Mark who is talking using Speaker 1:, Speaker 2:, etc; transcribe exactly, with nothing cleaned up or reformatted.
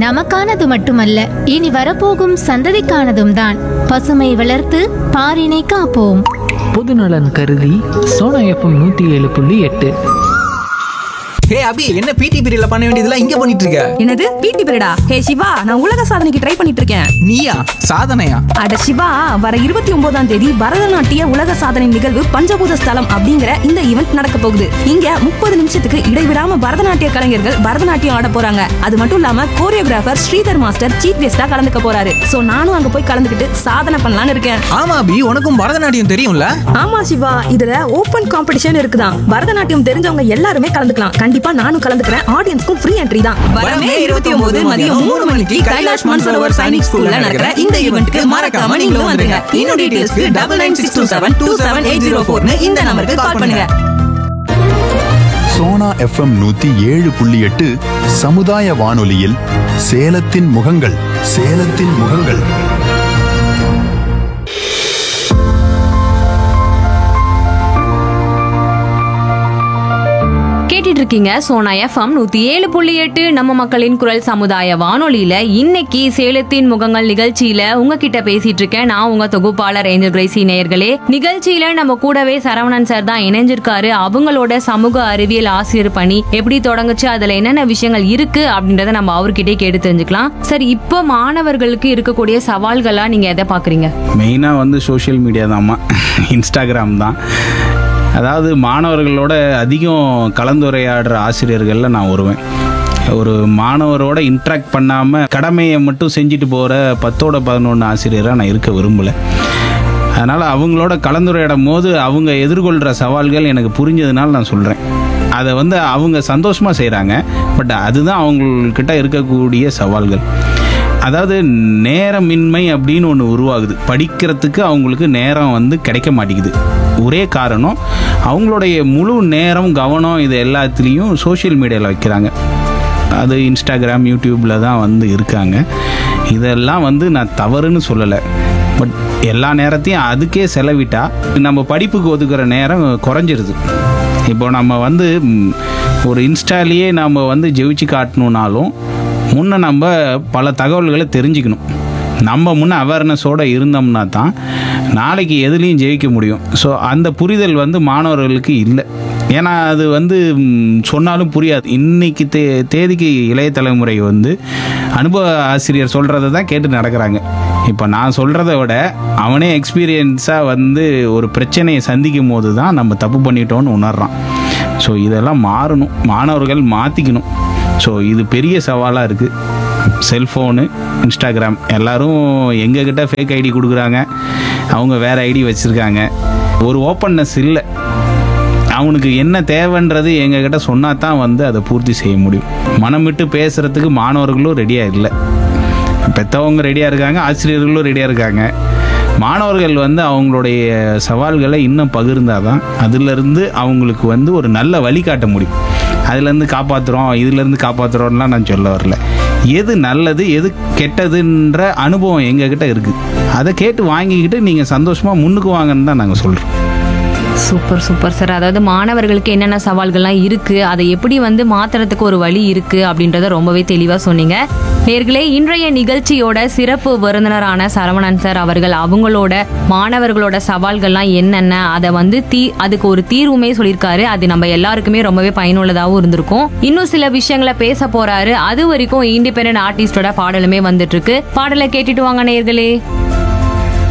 Speaker 1: நமக்கானது மட்டுமல்ல, இனி வரப்போகும் சந்ததிக்கானதும் தான். பசுமை வளர்த்து பாரினை காப்போம்.
Speaker 2: பொதுநலன் கருதி சோனா எஃப்எம் நூத்தி ஏழு புள்ளி எட்டு.
Speaker 3: ஹே அபி, என்ன பிடி பீரியட்ல பண்ண வேண்டியதெல்லாம் இங்க பண்ணிட்டு இருக்க?
Speaker 4: என்னது பிடி பீரியடா? ஹே சிவா, நான் உலக சாதனைக்கு ட்ரை பண்ணிட்டு இருக்கேன்.
Speaker 3: நீயா? சாதனையா?
Speaker 4: அட சிவா, வர இருபத்தி ஒன்பதாம் தேதி பரதநாட்டிய உலக சாதனை நிகழ்வு பஞ்சபூத ஸ்தலம் அப்படிங்கிற இந்த ஈவெண்ட் நடக்க போகுது. இங்க முப்பது நிமிஷத்துக்கு இடைவிடாம பரதநாட்டிய கலைஞர்கள் பரதநாட்டியம் ஆட போறாங்க. அது மட்டும் இல்லாம கோரியோகிராஃபர் ஸ்ரீதர் மாஸ்டர் சீஃப் கெஸ்டா கலந்துக்க போறாரு. சோ நானும் அங்க போய் கலந்துக்கிட்டு சாதனை பண்ணலாம்னு இருக்கேன்.
Speaker 3: ஆமா அபி, உனக்கும் பரதநாட்டியம் தெரியும்ல?
Speaker 4: ஆமா சிவா, இதுல ஓபன் காம்படிஷன் இருக்குதான். பரதநாட்டியம் தெரிஞ்சவங்க எல்லாருமே கலந்துக்கலாம். கண்டிப்பா நானும் கலந்துக்கிறேன். ஆடியன்ஸ்க்கும் ஃப்ரீ என்ட்ரி தான்.
Speaker 3: வரமே இருபத்தி ஒன்பது மதியம் மூணு மணிக்கு கைலாஷ் மன்சரோவர் சைனிக் ஸ்கூல்ல நடக்கிற இந்த ஈவென்ட்க்கு மறக்காம நீங்களும் வந்துருங்க. இன்னும் டீடைல்ஸ்க்கு double nine six two seven two seven eight zero ஃபோர்னு இந்த நம்பருக்கு கால் பண்ணுங்க.
Speaker 5: சோனா எஃப்எம் நூத்தி ஏழு புள்ளி எட்டு சமுதாய வானொலியில் சேலத்தின் முகங்கள் சேலத்தின் முகங்கள்.
Speaker 6: இருக்கீங்க சோனா எஃப்எம் நூத்தி ஏழு புள்ளி எட்டு நம்ம மக்களின் குரல் சமுதாய வானொலியில இன்னைக்கு சேலத்தின் முகங்கள் நிகழ்ச்சியில உங்ககிட்ட பேசிட்டு இருக்கேன். நான் உங்க தொகுப்பாளர் ஏஞ்சல் கிரேசி. நேயர்களே, நிகழ்ச்சியில நம்ம கூடவே சரவணன் சார் தான் இணைஞ்சிருக்காரு. அவங்களோட சமூக அறிவியல் ஆசிரியர் பணி எப்படி தொடங்குச்சு, அதுல என்னென்ன விஷயங்கள் இருக்கு அப்படின்றத நம்ம அவர்கிட்டே கேட்டு தெரிஞ்சுக்கலாம். சார், இப்போ மாணவர்களுக்கு இருக்கக்கூடிய சவால்களா நீங்க எதை பாக்குறீங்க?
Speaker 7: மெயினா வந்து சோசியல் மீடியா தான்மா, இன்ஸ்டாகிராம் தான். அதாவது மாணவர்களோட அதிகம் கலந்துரையாடுற ஆசிரியர்களில் நான் வருவேன். ஒரு மாணவரோட இன்ட்ராக்ட் பண்ணாமல் கடமையை மட்டும் செஞ்சுட்டு போகிற பத்தோட பதினொன்று ஆசிரியராக நான் இருக்க விரும்பலை. அதனால் அவங்களோட கலந்துரையாடும் போது அவங்க எதிர்கொள்கிற சவால்கள் எனக்கு புரிஞ்சதுனால நான் சொல்கிறேன். அதை வந்து அவங்க சந்தோஷமாக செய்கிறாங்க. பட் அதுதான் அவங்கக்கிட்ட இருக்கக்கூடிய சவால்கள். அதாவது நேரமின்மை அப்படின்னு ஒன்று உருவாகுது. படிக்கிறதுக்கு அவங்களுக்கு நேரம் வந்து கிடைக்க மாட்டேங்குது. ஒரே காரணம், அவங்களுடைய முழு நேரம் கவனம் இது எல்லாத்துலேயும் சோஷியல் மீடியாவில் வைக்கிறாங்க. அது இன்ஸ்டாகிராம் யூடியூப்பில் தான் வந்து இருக்காங்க. இதெல்லாம் வந்து நான் தவறுன்னு சொல்லலை. பட் எல்லா நேரத்தையும் அதுக்கே செலவிட்டால் நம்ம படிப்புக்கு ஒதுக்குற நேரம் குறைஞ்சிருது. இப்போ நம்ம வந்து ஒரு இன்ஸ்டாலேயே நம்ம வந்து ஜெயிச்சு காட்டணுன்னாலும் முன்ன நம்ம பல தகவல்களை தெரிஞ்சுக்கணும். நம்ம முன்ன அவேர்னஸோடு இருந்தோம்னா தான் நாளைக்கு எதுலேயும் ஜெயிக்க முடியும். ஸோ அந்த புரிதல் வந்து மாணவர்களுக்கு இல்லை. ஏன்னா அது வந்து சொன்னாலும் புரியாது. இன்றைக்கி தே தேதிக்கு இளைய தலைமுறை வந்து அனுபவ ஆசிரியர் சொல்கிறத தான் கேட்டு நடக்கிறாங்க. இப்போ நான் சொல்கிறத விட அவனே எக்ஸ்பீரியன்ஸாக வந்து ஒரு பிரச்சனையை சந்திக்கும் போது தான் நம்ம தப்பு பண்ணிட்டோன்னு உணர்றான். ஸோ இதெல்லாம் மாறணும், மாணவர்கள் மாற்றிக்கணும். ஸோ இது பெரிய சவாலாக இருக்குது. செல்ஃபோனு, இன்ஸ்டாகிராம், எல்லோரும் எங்ககிட்ட ஃபேக் ஐடி கொடுக்குறாங்க, அவங்க வேறு ஐடி வச்சுருக்காங்க. ஒரு ஓப்பன்னஸ் இல்லை. அவனுக்கு என்ன தேவைன்றது எங்ககிட்ட சொன்னால் தான் வந்து அதை பூர்த்தி செய்ய முடியும். மனம் விட்டு பேசுகிறதுக்கு மாணவர்களும் ரெடியாக இல்லை. பெற்றவங்க ரெடியாக இருக்காங்க, ஆசிரியர்களும் ரெடியாக இருக்காங்க. மாணவர்கள் வந்து அவங்களுடைய சவால்களை இன்னும் பகிர்ந்தால் தான் அதிலிருந்து அவங்களுக்கு வந்து ஒரு நல்ல வழிகாட்ட முடியும். அதுலேருந்து காப்பாற்றுறோம், இதுலேருந்து காப்பாற்றுறோம்லாம் நான் சொல்ல வரல. எது நல்லது எது கெட்டதுன்ற அனுபவம் எங்ககிட்ட இருக்குது. அதை கேட்டு வாங்கிக்கிட்டு நீங்கள் சந்தோஷமாக முன்னுக்கு வாங்கன்னு தான் நாங்கள் சொல்கிறோம்.
Speaker 6: Super super sir. அதாவது மாணவர்களுக்கு என்னென்ன சவால்கள்லாம் இருக்கு, அதை எப்படி வந்து மாத்துறதுக்கு ஒரு வழி இருக்கு அப்படின்றத ரொம்பவே தெளிவா சொன்னீங்க. நேர்களே, இன்றைய நிகழ்ச்சியோட சிறப்பு விருந்தினரான சரவணன் சார் அவர்கள் அவங்களோட மாணவர்களோட சவால்கள்லாம் என்னென்ன அதை வந்து தீ அதுக்கு ஒரு தீர்வுமே சொல்லியிருக்காரு. அது நம்ம எல்லாருக்குமே ரொம்பவே பயனுள்ளதாகவும் இருந்திருக்கும். இன்னும் சில விஷயங்களை பேச போறாரு. அது வரைக்கும் இண்டிபெண்டன்ட் ஆர்டிஸ்டோட பாடலுமே வந்துட்டு இருக்கு. பாடலை கேட்டுட்டு வாங்க நேர்களே.